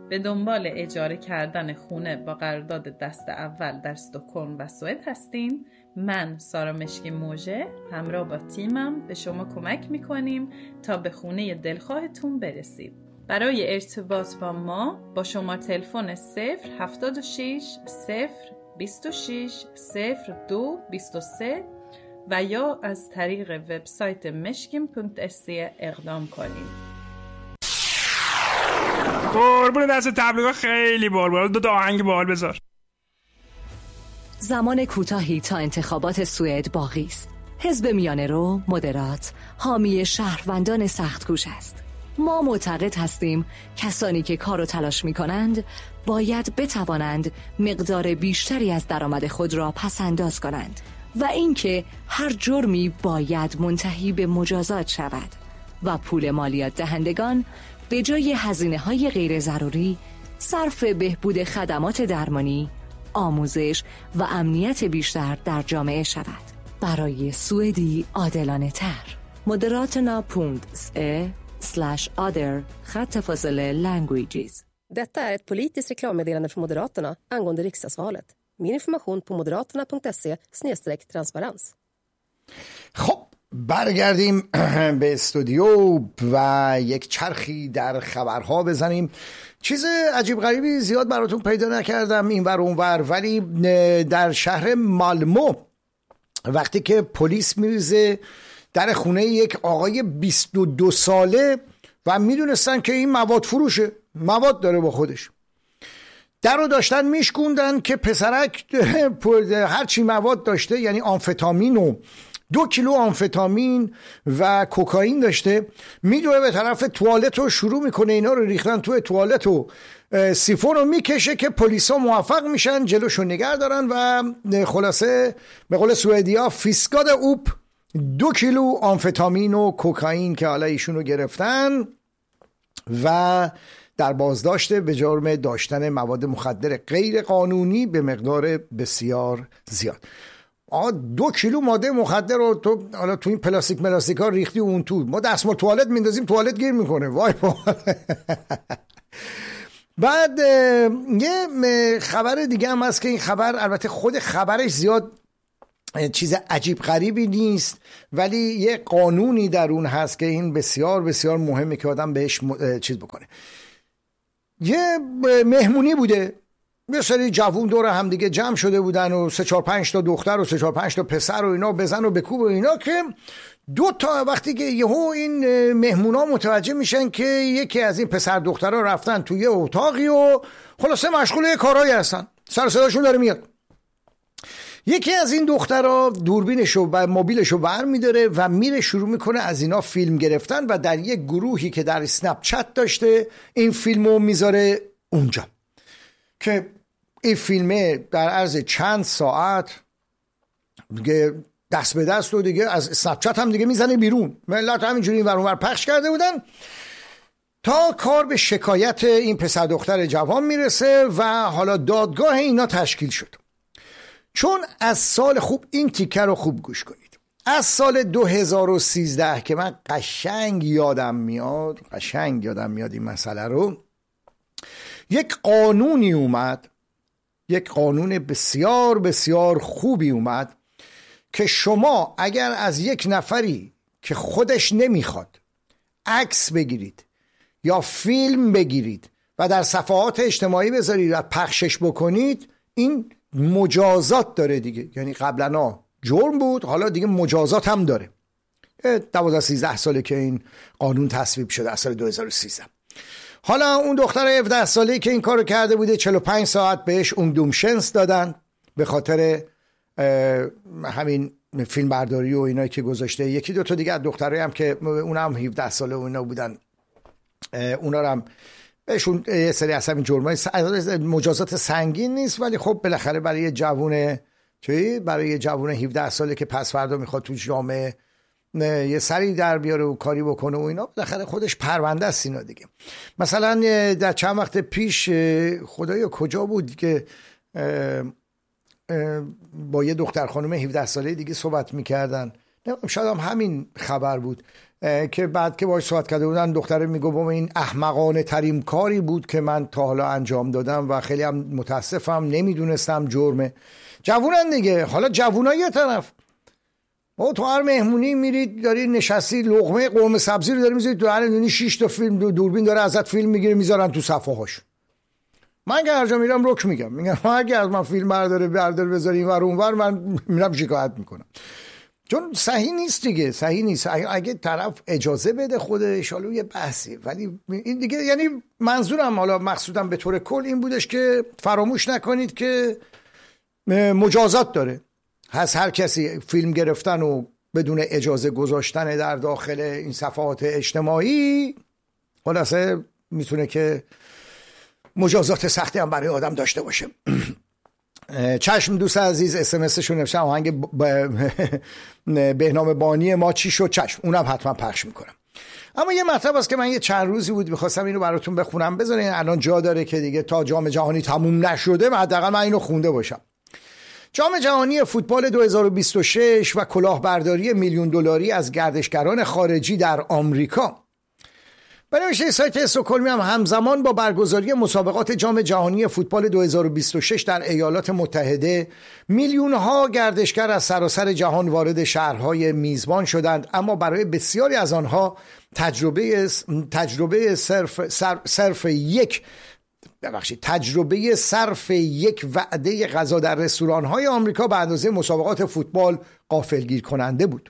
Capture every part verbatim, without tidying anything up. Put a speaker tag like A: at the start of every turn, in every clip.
A: به دنبال اجاره کردن خونه با قرارداد دست اول در استکهلم و سوئد هستین؟ من سارا مشکی موژه همراه با تیمم به شما کمک میکنیم تا به خونه دلخواهتون برسید. برای ارتباط با ما با شماره تلفن صفر هفتاد و شش صفر بیست و شش صفر دو بیست و سه و یا از طریق وبسایت مشکیم دات اس اقدام کنید.
B: قربون دست تبلیغات خیلی بال دو تا آهنگ بال بذار.
C: زمان کوتاهی تا انتخابات سوئد باقی است. حزب میانه رو مدرات حامی شهروندان سخت‌کوش است. ما معتقد هستیم کسانی که کار و تلاش می کنند باید بتوانند مقدار بیشتری از درآمد خود را پس انداز کنند و اینکه هر جرمی باید منتهی به مجازات شود و پول مالیات دهندگان به جای هزینه‌های غیر ضروری صرف بهبود خدمات درمانی، آموزش و امنیت بیشتر در جامعه شود. برای سوئدی عادلانه تر. Moderaterna punkt se slash other خط فاصله languages.
D: Detta är ett politiskt reklammeddelande från Moderaterna angående riksdagsvalet. Mer information på moderaterna punkt se slash transparens.
E: خب برگردیم به استودیو و یک چرخی در خبرها بزنیم. چیز عجیب غریبی زیاد براتون پیدا نکردم این ور اون ور، ولی در شهر مالمو وقتی که پلیس میریزه در خونه یک آقای بیست و دو ساله و میدونستن که این مواد فروشه، مواد داره با خودش، در رو داشتن میشکوندن که پسرک هرچی مواد داشته، یعنی آمفتامین و دو کیلو آمفتامین و کوکائین داشته، میدوه به طرف توالت و شروع میکنه اینا رو ریختن توی توالت و سیفون رو میکشه که پلیسا موفق میشن جلوشو نگه دارن و خلاصه به قول سوئدیا فیسکاد اوپ دو کیلو آمفتامین و کوکائین که حالا ایشون رو گرفتن و در بازداشت به جرم داشتن مواد مخدر غیر قانونی به مقدار بسیار زیاد. آه دو کیلو ماده مخدر رو تو حالا تو این پلاستیک ملاستیک ها ریختی اون تو، ما دستمال توالت میندازیم توالت گیر میکنه. وای بعد یه خبر دیگه هم هست که این خبر البته خود خبرش زیاد چیز عجیب غریبی نیست، ولی یه قانونی در اون هست که این بسیار بسیار مهمه که آدم بهش چیز بکنه. یه مهمونی بوده، یه سری جوون دور هم دیگه جمع شده بودن و سه چهار پنج تا دختر و سه چهار پنج تا پسر و اینا بزن و بکوب و اینا، که دو تا وقتی که یهو این مهمونا متوجه میشن که یکی از این پسر دخترها رفتن توی اتاقی و خلاصه مشغول یه کارهایی هستن، سر صداشون داره میاد. یکی از این دخترها دوربینشو و موبیلشو برمی‌داره و میره شروع میکنه از اینا فیلم گرفتن و در یک گروهی که در اسنپ چت داشته این فیلمو میذاره اونجا، که این فیلمه در عرض چند ساعت دیگه دست به دست و دیگه از اسنپ چت هم دیگه میزنه بیرون. ملت همینجوری این ور اون ور پخش کرده بودن تا کار به شکایت این پسر دختر جوان میرسه و حالا دادگاه اینا تشکیل شد. چون از سال خوب این تیکه رو خوب گوش کنید، از سال دو هزار و سیزده که من قشنگ یادم میاد قشنگ یادم میاد این مسئله رو، یک قانونی اومد، یک قانون بسیار بسیار خوبی اومد که شما اگر از یک نفری که خودش نمیخواد عکس بگیرید یا فیلم بگیرید و در صفحات اجتماعی بذارید و پخشش بکنید، این مجازات داره دیگه. یعنی قبلا جرم بود، حالا دیگه مجازات هم داره. دوازده سیزده ساله که این قانون تصویب شده، از سال دو هزار و سیزده. حالا اون دختر هفده ساله که این کارو کرده بوده چهل و پنج ساعت بهش اومدومشنس دادن به خاطر همین فیلم برداری و اینایی که گذاشته. یکی دو تا دیگه از دخترایی هم که اونا هم هفده ساله و اینا بودن، اونا رو هم بهشون یه سری از همین جرمای مجازات سنگین نیست، ولی خب بالاخره برای یه جوونه توی برای یه جوونه هفده ساله که پس فردا میخواد تو جامعه یه سری در بیاره و کاری بکنه و اینا، بالاخره خودش پرونده است اینا دیگه. مثلا در چند وقت پیش خدایا کجا بود که با یه دختر خانم هفده ساله دیگه صحبت میکردن، شاید هم همین خبر بود که بعد که باهاش صحبت کرده بودن دختره میگه بابا این احمقانه ترین کاری بود که من تا حالا انجام دادم و خیلی هم متاسفم، نمیدونستم جرمه. جوونن دیگه. حالا جوونای یه طرف، او تو هر مهمونی میرید داری نشستی لقمه قرمه سبزی رو داری میذاری تو هر دونی شش تا فیلم دو دوربین داره ازت فیلم میگیره میذارن تو صفحه هاش. من که هر جا میرم رک میگم، میگم اگه از من فیلم برداره بردار بذاری اینور اونور من میرم شکایت میکنم، چون صحیح نیست دیگه، صحیح نیست. اگه طرف اجازه بده خودش حالا یه بحثی، ولی این دیگه یعنی منظورم حالا مقصودم به طور کل این بودش که فراموش نکنید که مجازات داره. هست هر کسی فیلم گرفتن و بدون اجازه گذاشتن در داخل این صفحات اجتماعی خلاصه میتونه که مجازات سختی هم برای آدم داشته باشه. چشم دوست عزیز اس ام اس شون نوشتن آهنگ بهنام بانی ما چی شد، چشم اونم حتما پخش میکنم. اما یه مطلب است که من یه چند روزی بود میخواستم اینو براتون بخونم، بذارین الان جا داره که دیگه تا جام جهانی تموم نشده حداقل من اینو خونده باشم. جام جهانی فوتبال دو هزار و بیست و شش و کلاهبرداری میلیون دلاری از گردشگران خارجی در آمریکا. بنابراین سایت استکهلمی هم همزمان با برگزاری مسابقات جام جهانی فوتبال دو هزار و بیست و شش در ایالات متحده میلیون ها گردشگر از سراسر جهان وارد شهرهای میزبان شدند، اما برای بسیاری از آنها تجربه تجربه صرف صرف یک ببخشید تجربه صرف یک وعده غذا در رستوران‌های آمریکا به اندازه مسابقات فوتبال غافلگیر کننده بود.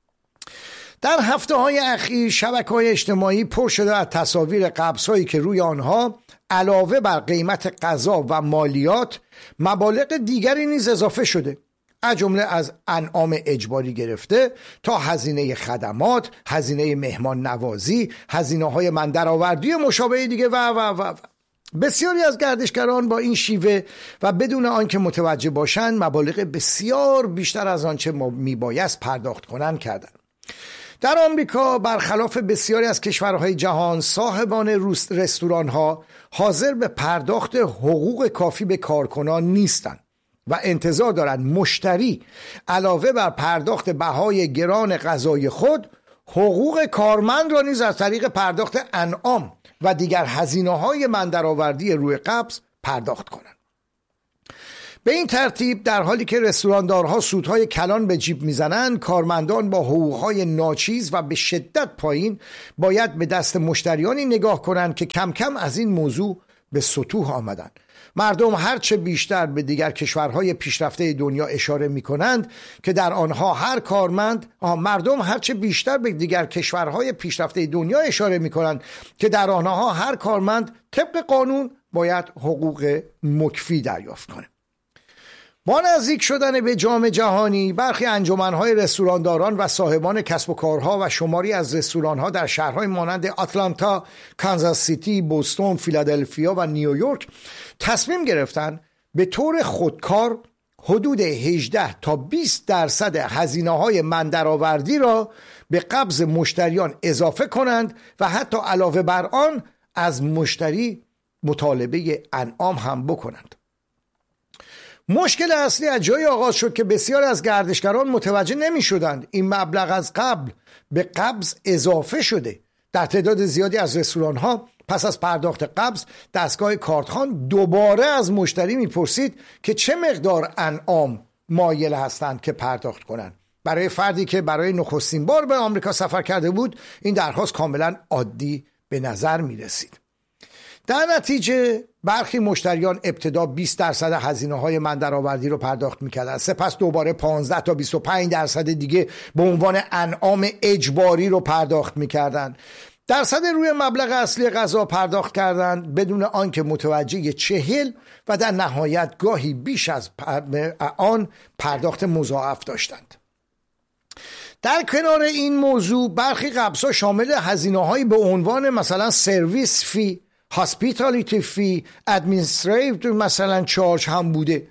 E: در هفته‌های اخیر شبکه‌های اجتماعی پر شده از تصاویر قبض‌هایی که روی آنها علاوه بر قیمت غذا و مالیات مبالغ دیگری نیز اضافه شده، از جمله از انعام اجباری گرفته تا هزینه خدمات، هزینه مهمان نوازی، هزینه‌های من درآوردی مشابه دیگه و و و, و. بسیاری از گردشگران با این شیوه و بدون آنکه متوجه باشند مبالغ بسیار بیشتر از آنچه ما میبایست پرداخت کنند کردند. در آمریکا برخلاف بسیاری از کشورهای جهان صاحبان رستوران‌ها حاضر به پرداخت حقوق کافی به کارکنان نیستند و انتظار دارند مشتری علاوه بر پرداخت بهای گران غذای خود حقوق کارمند را نیز از طریق پرداخت انعام و دیگر هزینه‌های من درآوردی روی قبض پرداخت کنند. به این ترتیب در حالی که رستوراندارها سودهای کلان به جیب میزنند، کارمندان با حقوقهای ناچیز و به شدت پایین باید به دست مشتریانی نگاه کنند که کم کم از این موضوع به سطوح آمدند. مردم هرچه بیشتر به دیگر کشورهای پیشرفته دنیا اشاره می‌کنند که در آنها هر کارمند مردم هرچه بیشتر به دیگر کشورهای پیشرفته دنیا اشاره می‌کنند که در آنها هر کارمند طبق قانون باید حقوق مکفی دریافت کنه. با نزدیک شدن به جام جهانی برخی انجمن‌های رستورانداران و صاحبان کسب و کارها و شماری از رستوران‌ها در شهرهای مانند آتلانتا، کانزاس سیتی، بوستون، فیلادلفیا و نیویورک تصمیم گرفتند به طور خودکار حدود هجده تا بیست درصد هزینه‌های من درآوردی را به قبض مشتریان اضافه کنند و حتی علاوه بر آن از مشتری مطالبه انعام هم بکنند. مشکل اصلی از جایی آغاز شد که بسیار از گردشگران متوجه نمی شدند این مبلغ از قبل به قبض اضافه شده. در تعداد زیادی از رستوران ها پس از پرداخت قبض دستگاه کارتخوان دوباره از مشتری میپرسید که چه مقدار انعام مایل هستند که پرداخت کنند. برای فردی که برای نخستین بار به آمریکا سفر کرده بود این درخواست کاملا عادی به نظر می رسید. در نتیجه برخی مشتریان ابتدا بیست درصد هزینه‌های من درآوردی رو پرداخت می‌کردند، سپس دوباره پانزده تا بیست و پنج درصد دیگه به عنوان انعام اجباری رو پرداخت می‌کردند. درصد روی مبلغ اصلی غذا پرداخت کردند بدون آنکه متوجه چهل و در نهایت گاهی بیش از آن پرداخت مضاعف داشتند. در کنار این موضوع برخی قبض‌ها شامل هزینه‌هایی به عنوان مثلا سرویس فی، هاسپیتالیتی فی، ادمینستریتیو مثلا چارج هم بوده.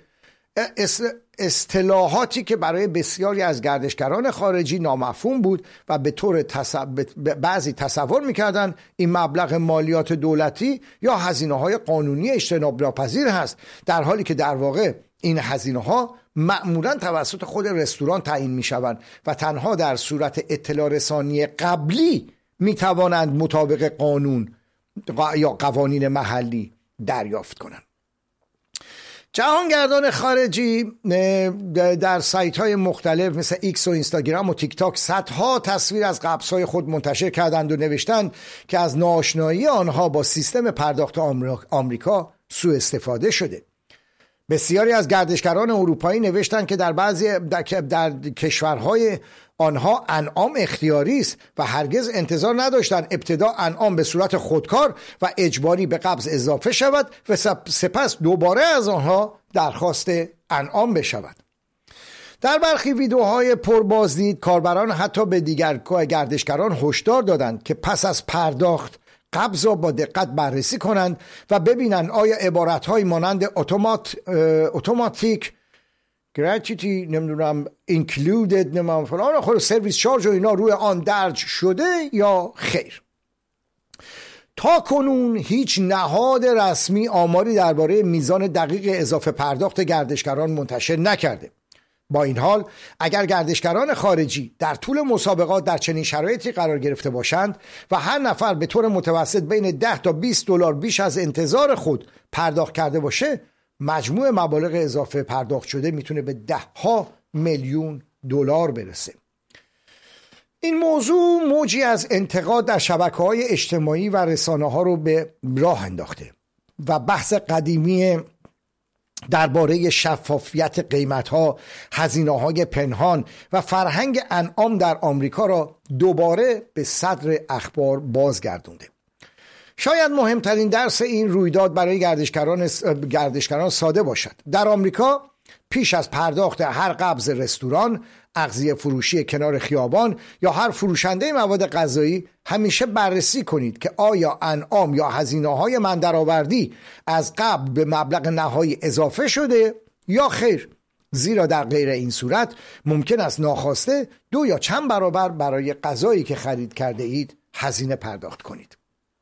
E: اصطلاحاتی که برای بسیاری از گردشگران خارجی نامفهوم بود و به طور تصو... بعضی تصور میکردن این مبلغ مالیات دولتی یا هزینه‌های قانونی اجتناب ناپذیر هست، در حالی که در واقع این هزینه ها معمولا توسط خود رستوران تعیین می شوند و تنها در صورت اطلاع رسانی قبلی می توانند مطابق قانون یا قوانین محلی دریافت کنند. جهانگردان خارجی در سایت های مختلف مثل ایکس و اینستاگرام و تیک تاک صدها تصویر از قبض های خود منتشر کردند و نوشتند که از ناآشنایی آنها با سیستم پرداخت آمریکا سوء استفاده شده. بسیاری از گردشگران اروپایی نوشتند که در بعضی در, در کشورهای آنها انعام اختیاری است و هرگز انتظار نداشتند ابتدا انعام به صورت خودکار و اجباری به قبض اضافه شود و سپس دوباره از آنها درخواست انعام بشود. در برخی ویدیوهای پربازدید کاربران حتی به دیگر گردشگران هشدار دادند که پس از پرداخت قبض را با دقت بررسی کنند و ببینند آیا عبارت‌های مانند اتومات اتوماتیک گراتیتی نمیدونم اینکلودد نمیدونم فلان خود سرویس چارج و اینا روی آن درج شده یا خیر. تا کنون هیچ نهاد رسمی آماری درباره میزان دقیق اضافه پرداخت گردشگران منتشر نکرده. با این حال اگر گردشگران خارجی در طول مسابقات در چنین شرایطی قرار گرفته باشند و هر نفر به طور متوسط بین ده تا بیست دلار بیش از انتظار خود پرداخت کرده باشه، مجموع مبالغ اضافه پرداخت شده میتونه به ده ها میلیون دلار برسه. این موضوع موجی از انتقاد در شبکه‌های اجتماعی و رسانه ها رو به راه انداخته و بحث قدیمی درباره شفافیت قیمت‌ها، هزینه‌های پنهان و فرهنگ انعام در آمریکا را دوباره به صدر اخبار بازگردونده. شاید مهمترین درس این رویداد برای گردشگران گردشگران ساده باشد. در آمریکا پیش از پرداخت هر قبض رستوران، اغذیه فروشی کنار خیابان یا هر فروشنده مواد غذایی همیشه بررسی کنید که آیا انعام یا هزینه‌های من درآوردی از قبل به مبلغ نهایی اضافه شده یا خیر، زیرا در غیر این صورت ممکن است ناخواسته دو یا چند برابر برای غذایی که خرید کرده اید هزینه پرداخت کنید.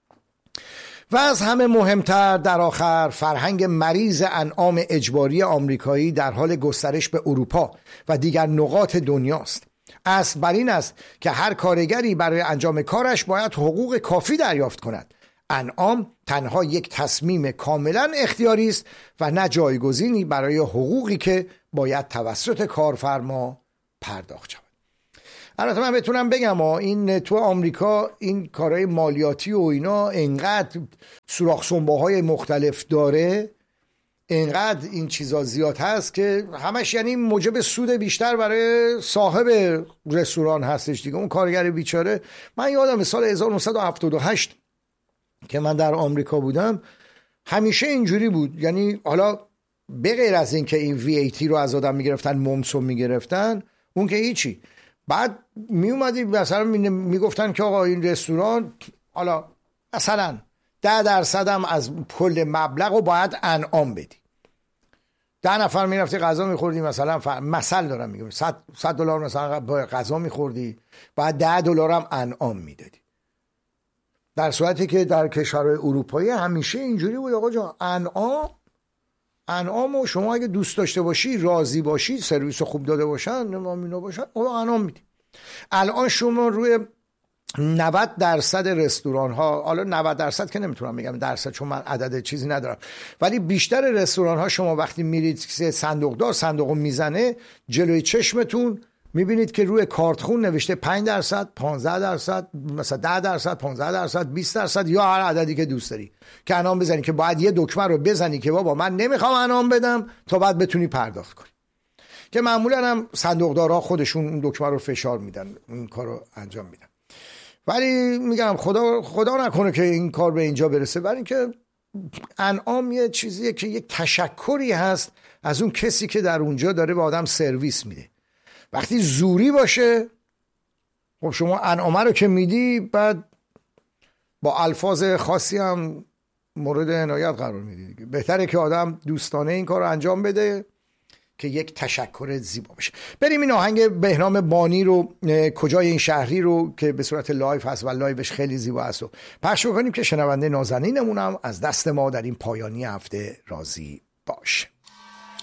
E: و از همه مهمتر در آخر فرهنگ مریض انعام اجباری آمریکایی در حال گسترش به اروپا و دیگر نقاط دنیاست. اصل بر این است که هر کارگری برای انجام کارش باید حقوق کافی دریافت کند. انعام تنها یک تصمیم کاملا اختیاری است و نه جایگزینی برای حقوقی که باید توسط کارفرما پرداخت شود. البته من بتونم بگم این تو آمریکا این کارهای مالیاتی و اینا انقدر سوراخ سنباهای مختلف داره، انقدر این چیزا زیاد هست که همش یعنی موجب سود بیشتر برای صاحب رستوران هستش دیگه. اون کارگر بیچاره، من یادم سال هزار و نهصد و هفتاد و هشت که من در آمریکا بودم همیشه اینجوری بود. یعنی حالا به غیر از این که این وی ای تی رو از آدم میگرفتن، ممسو میگرفتن، اون که هیچی. بعد می اومدی مثلا میگفتن که آقا این رستوران حالا مثلا ده درصد هم از کل مبلغ رو باید انعام بدی. ده نفر میرفتی غذا میخوردی، مثلا مثل دارم میگم صد دلار مثلا غذا میخوردی، بعد ده دلار هم انعام میدادی. در صورتی که در کشورهای اروپایی همیشه اینجوری بود آقا جان، انعام انعام و شما اگه دوست داشته باشی، راضی باشی، سرویس خوب داده باشن، نمامینا باشن، آقا انعام میدی. الان شما روی نود درصد رستوران ها، حالا نود درصد که نمیتونم بگم درصد چون من عدد چیزی ندارم، ولی بیشتر رستوران ها شما وقتی میرید صندوقدار صندوقو میزنه جلوی چشمتون، میبینید که روی کارتخون نوشته پنج درصد، پانزده درصد، مثلا ده درصد، پانزده درصد، بیست درصد یا هر عددی که دوست داری که انعام بزنی، که باید یه دکمه رو بزنی که بابا من نمیخوام انعام بدم تا بعد بتونی پرداخت کنی. که معمولا هم صندوقدارا خودشون اون دکمه رو فشار میدن، این کارو انجام میدن. ولی میگم خدا خدا نکنه که این کار به اینجا برسه، ولی اینکه انعام یه چیزیه که یک تشکری هست از اون کسی که در اونجا داره به آدم سرویس میده. وقتی زوری باشه، خب شما انعامه رو که میدی بعد با الفاظ خاصی هم مورد عنایت قرار میدی دیگه. بهتره که آدم دوستانه این کار رو انجام بده که یک تشکر زیبا بشه. بریم این آهنگ بهنام بانی رو، کجای این شهری رو که به صورت لایف هست و لایفش خیلی زیبا است و پخش کنیم که شنونده نازنینمون هم از دست ما در این پایانی هفته راضی باشه.